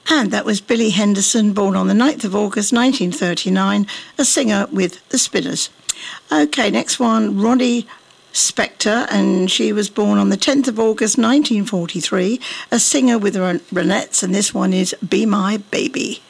And that was Billy Henderson, born on the 9th of August 1939, a singer with the Spinners. Okay, next one, Ronnie Spector, and she was born on the 10th of August 1943, a singer with the Ronettes, and this one is Be My Baby.